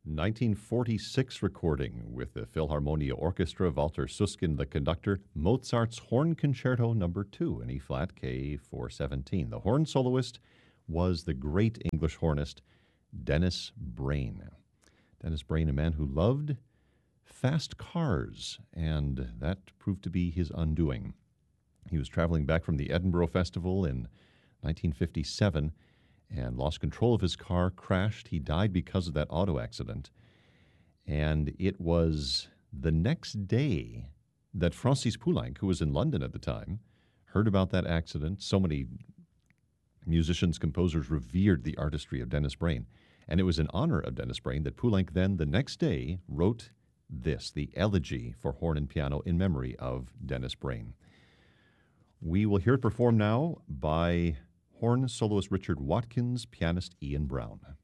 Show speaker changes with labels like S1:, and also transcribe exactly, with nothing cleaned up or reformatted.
S1: nineteen forty-six recording with the Philharmonia Orchestra, Walter Susskind, the conductor, Mozart's Horn Concerto number two in E-flat, K four seventeen. The horn soloist was the great English hornist, Dennis Brain. Dennis Brain, a man who loved fast cars, and that proved to be his undoing. He was traveling back from the Edinburgh Festival in nineteen fifty-seven and lost control of his car, crashed. He died because of that auto accident. And it was the next day that Francis Poulenc, who was in London at the time, heard about that accident. So many musicians, composers revered the artistry of Dennis Brain. And it was in honor of Dennis Brain that Poulenc then, the next day, wrote this, the Elegy for Horn and Piano in memory of Dennis Brain. We will hear it performed now by horn soloist Richard Watkins, pianist Ian Brown.